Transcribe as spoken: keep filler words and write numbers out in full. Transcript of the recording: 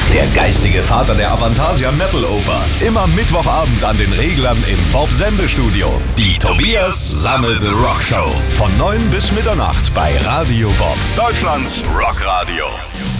Der geistige Vater der Avantasia Metal Oper. Immer Mittwochabend an den Reglern im Bob-Sende-Studio. Die Tobias Sammelte Rockshow. Von neun bis Mitternacht bei Radio Bob. Deutschlands Rockradio.